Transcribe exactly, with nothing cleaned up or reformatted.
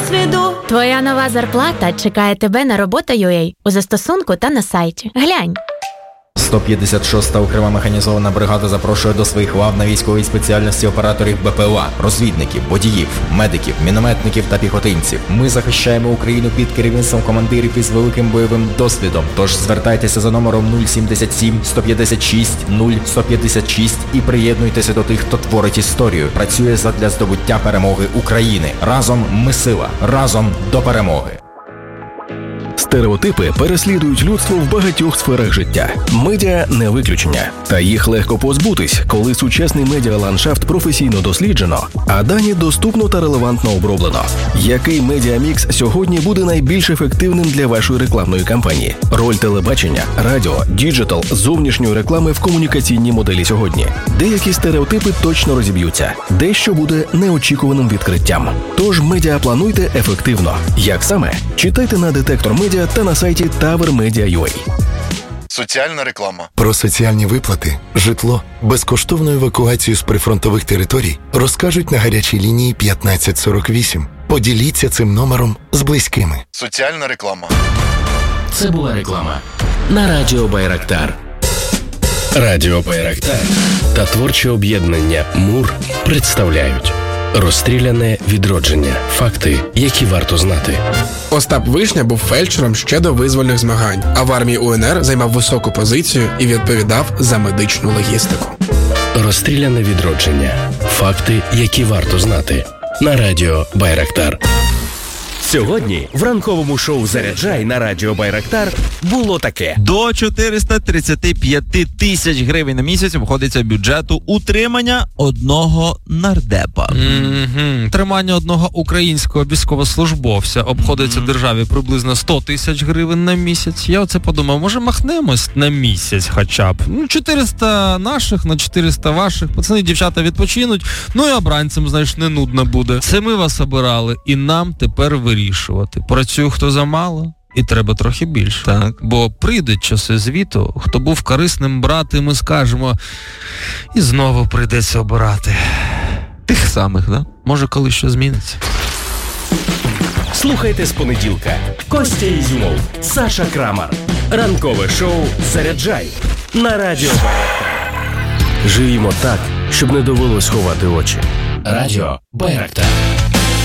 досвіду. Твоя нова зарплата чекає тебе на робота точка ю а у застосунку та на сайті. Глянь. сто п'ятдесят шоста окрема механізована бригада запрошує до своїх лав на військовій спеціальності операторів Бе Пе О А, розвідників, водіїв, медиків, мінометників та піхотинців. Ми захищаємо Україну під керівництвом командирів із великим бойовим досвідом. Тож звертайтеся за номером нуль сімдесят сім сто п'ятдесят шість нуль сто п'ятдесят шість і приєднуйтеся до тих, хто творить історію, працює задля здобуття перемоги України. Разом ми сила, разом до перемоги. Стереотипи переслідують людство в багатьох сферах життя. Медіа – не виключення. Та їх легко позбутись, коли сучасний медіаландшафт професійно досліджено, а дані доступно та релевантно оброблено. Який медіамікс сьогодні буде найбільш ефективним для вашої рекламної кампанії? Роль телебачення, радіо, діджитал, зовнішньої реклами в комунікаційній моделі сьогодні. Деякі стереотипи точно розіб'ються. Дещо буде неочікуваним відкриттям. Тож медіа плануйте ефективно. Як саме? Читайте на детектор медіа та на сайті тавер медіа точка ю а. Соціальна реклама. Про соціальні виплати, житло, безкоштовну евакуацію з прифронтових територій розкажуть на гарячій лінії п'ятнадцять сорок вісім. Поділіться цим номером з близькими. Соціальна реклама. Це була реклама на Радіо Байрактар. Радіо Байрактар та творче об'єднання МУР представляють «Розстріляне відродження. Факти, які варто знати». Остап Вишня був фельдшером ще до визвольних змагань, а в армії У Ен Ер займав високу позицію і відповідав за медичну логістику. «Розстріляне відродження. Факти, які варто знати». На Радіо Байрактар. Сьогодні в ранковому шоу «Заряджай» на Радіо Байрактар було таке. До чотириста тридцять п'ять тисяч гривень на місяць обходиться бюджету утримання одного нардепа. Mm-hmm. Тримання одного українського військовослужбовця обходиться mm-hmm. державі приблизно сто тисяч гривень на місяць. Я оце подумав, може махнемось на місяць хоча б. Ну, чотириста наших на чотириста ваших. Пацани, дівчата відпочинуть. Ну і обранцям, знаєш, не нудно буде. Це ми вас обирали, і нам тепер вирішувати. Працює хто замало, і треба трохи більше. Так. Бо прийдуть часи звіту, хто був корисним брати, ми скажемо, і знову прийдеться обирати. Тих самих, да? Може, коли що зміниться. Слухайте з понеділка. Костя Ізюмов, Саша Крамар. Ранкове шоу «Заряджай» на Радіо Байрактар. Живімо так, щоб не довелось ховати очі. Радіо Байрактар.